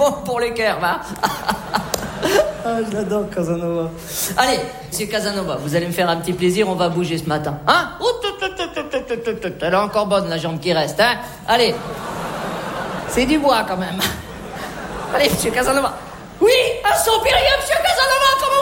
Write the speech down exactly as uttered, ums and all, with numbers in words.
bon pour les cœurs, hein. Ah, j'adore Casanova. Allez, monsieur Casanova, vous allez me faire un petit plaisir, on va bouger ce matin. Hein? Oh, tout, tout, tout, tout, tout, tout, tout. Elle est encore bonne, la jambe qui reste, hein? Allez. C'est du bois, quand même. Allez, monsieur Casanova. Oui, un soupirier, monsieur Casanova, comment